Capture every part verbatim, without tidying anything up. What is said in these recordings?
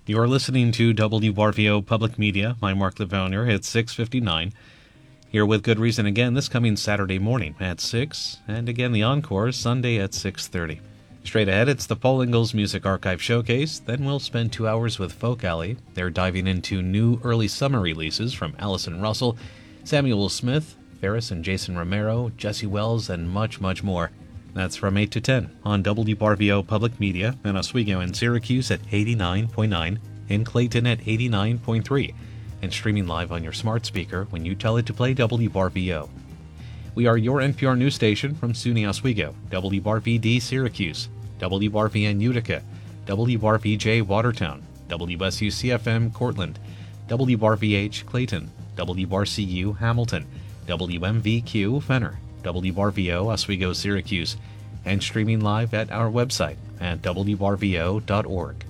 You are listening to W R V O Public Media. I'm Mark Livonier at six fifty-nine. Here with good reason again this coming Saturday morning at six, and again the encore Sunday at six thirty. Straight ahead, it's the Paul Ingalls Music Archive Showcase. Then we'll spend two hours with Folk Alley. They're diving into new early summer releases from Allison Russell, Samuel Smith, Ferris and Jason Romero, Jesse Wells, and much, much more. That's from eight to ten on W R V O Public Media in Oswego and Syracuse at eighty-nine point nine, in Clayton at eighty-nine point three, and streaming live on your smart speaker when you tell it to play W R V O. We are your N P R news station from SUNY Oswego, W R V D Syracuse, W R V N Utica, W R V J Watertown, W S U C F M Cortland, W R V H Clayton, W R C U Hamilton, W M V Q Fenner, W R V O Oswego Syracuse, and streaming live at our website at W R V O dot org.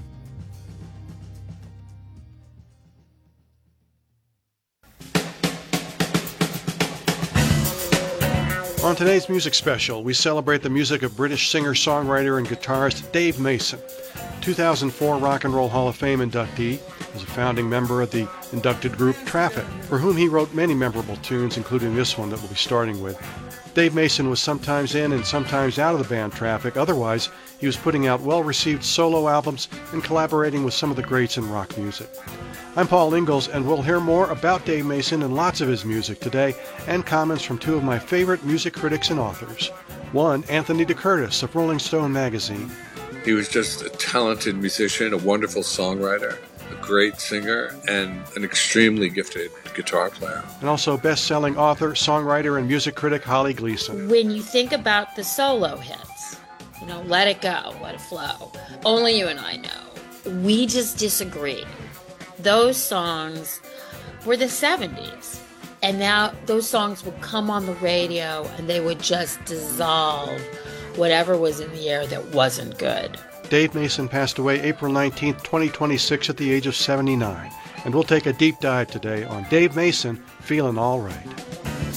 On today's music special, we celebrate the music of British singer-songwriter and guitarist Dave Mason, two thousand four Rock and Roll Hall of Fame inductee, as a founding member of the inducted group Traffic, for whom he wrote many memorable tunes, including this one that we'll be starting with. Dave Mason was sometimes in and sometimes out of the band Traffic. Otherwise, he was putting out well-received solo albums and collaborating with some of the greats in rock music. I'm Paul Ingalls, and we'll hear more about Dave Mason and lots of his music today, and comments from two of my favorite music critics and authors. One, Anthony DeCurtis of Rolling Stone magazine. He was just a talented musician, a wonderful songwriter, a great singer, and an extremely gifted guitar player. And also best-selling author, songwriter, and music critic Holly Gleason. When you think about the solo hits, you know, Let It Go, Let It Flow, Only You and I Know, we just disagree. Those songs were the seventies, and now those songs would come on the radio and they would just dissolve whatever was in the air that wasn't good. Dave Mason passed away April nineteenth, twenty twenty-six at the age of seventy-nine, and we'll take a deep dive today on Dave Mason, Feelin' All Right.